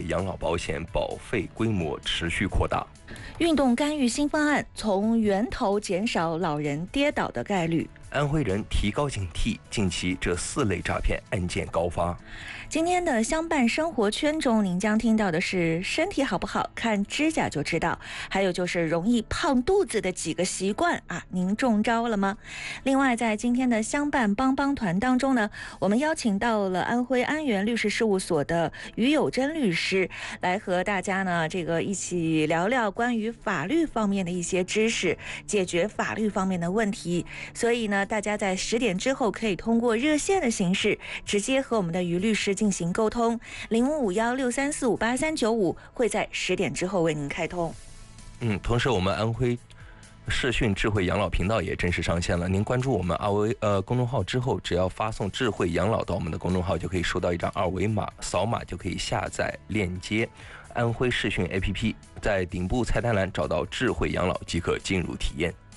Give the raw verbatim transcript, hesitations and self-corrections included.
养老保险保费规模持续扩大。 运动干预新方案从源头减少老人跌倒的概率。 安徽人提高警惕，近期这四类诈骗案件高发。 今天的相伴生活圈中，您将听到的是身体好不好看指甲就知道，还有就是容易胖肚子的几个习惯啊，您中招了吗？另外，在今天的相伴帮帮团当中呢，我们邀请到了安徽安源律师事务所的于有贞律师，来和大家呢这个一起聊聊关于法律方面的一些知识，解决法律方面的问题。所以呢，大家在十点之后可以通过热线的形式直接和我们的于律师进行沟通，零五五幺六三四五八三九五会在十点之后为您开通。 嗯，同时我们安徽视讯智慧养老频道也正式上线了。您关注我们二维呃公众号之后，只要发送智慧养老到我们的公众号，就可以收到一张二维码，扫码就可以下载链接安徽视讯 A P P， 在顶部菜单栏找到智慧养老即可进入体验。